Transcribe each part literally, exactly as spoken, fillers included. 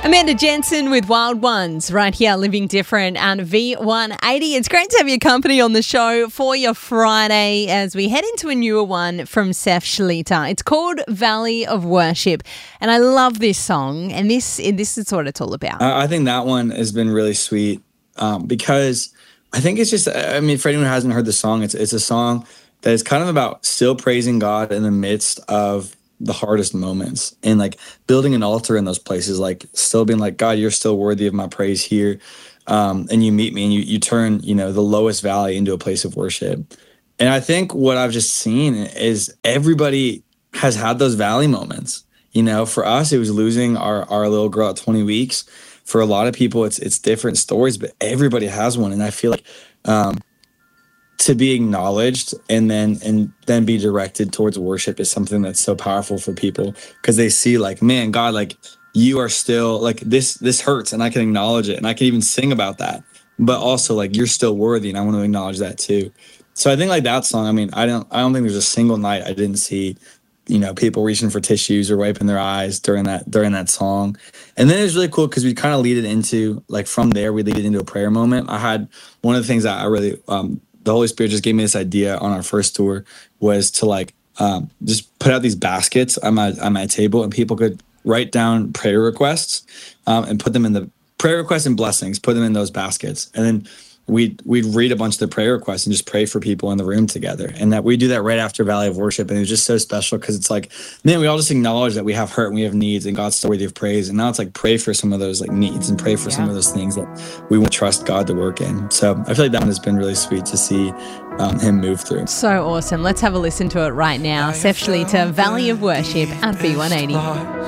Amanda Jensen with Wild Ones right here, Living Different and V one eighty. It's great to have your company on the show for your Friday as we head into a newer one from Seth Shalita. It's called Valley of Worship, and I love this song, and this this is what it's all about. I think that one has been really sweet um, because I think it's just, I mean, for anyone who hasn't heard the song, it's it's a song that is kind of about still praising God in the midst of the hardest moments and like building an altar in those places, like still being like, God, you're still worthy of my praise here. Um, and you meet me and you, you turn, you know, the lowest valley into a place of worship. And I think what I've just seen is everybody has had those valley moments. You know, for us, it was losing our, our little girl at twenty weeks. For a lot of people, it's, it's different stories, but everybody has one. And I feel like, um, to be acknowledged and then and then be directed towards worship is something that's so powerful for people because they see like, man, God, like you are still like this, this hurts and I can acknowledge it and I can even sing about that, but also like you're still worthy and I want to acknowledge that too. So I think like that song, I mean, I don't, I don't think there's a single night I didn't see, you know, people reaching for tissues or wiping their eyes during that, during that song. And then it was really cool because we kind of lead it into like, from there, we lead it into a prayer moment. I had one of the things that I really, um, the Holy Spirit just gave me this idea on our first tour was to like um, just put out these baskets on my on my table and people could write down prayer requests um, and put them in the prayer requests and blessings, put them in those baskets. And then we'd, we'd read a bunch of the prayer requests and just pray for people in the room together. And that we do that right after Valley of Worship. And it was just so special because it's like, man, we all just acknowledge that we have hurt and we have needs and God's still worthy of praise. And now it's like pray for some of those like needs and pray for yeah. some of those things that we want to trust God to work in. So I feel like that one has been really sweet to see um, him move through. So awesome. Let's have a listen to it right now. Seth Shalita, Valley of Worship at V one eighty.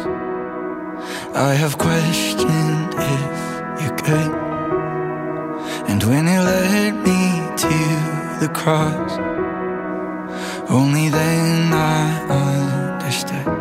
I have questioned if you're good. And when it led me to the cross, only then I understood